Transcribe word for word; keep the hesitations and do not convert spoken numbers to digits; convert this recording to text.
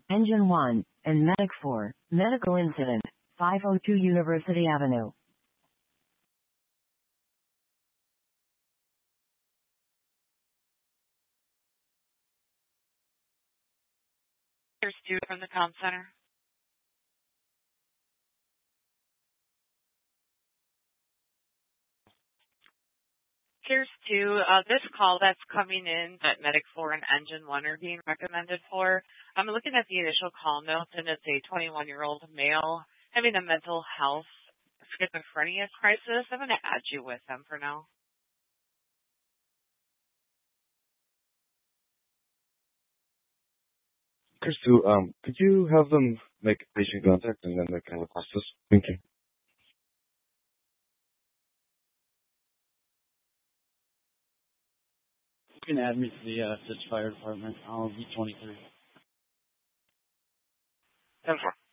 Engine one, and Medic four, medical incident, five oh two University Avenue. Here's Stu from the comm center. Here's Stu. Uh, this call that's coming in that Medic four and Engine one are being recommended for. I'm looking at the initial call notes, and it's a twenty-one-year-old male having a mental health schizophrenia crisis. I'm going to add you with them for now. Chris, Stu, um, could you have them make patient contact and then they can request this? Thank you. You can add me to the uh, Stitch Fire Department. I'll be twenty-three. ten four.